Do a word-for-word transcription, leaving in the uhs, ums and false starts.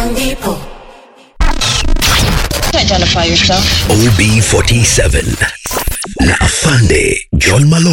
ndipo. Identify yourself. O B forty-seven na Afande John Malo.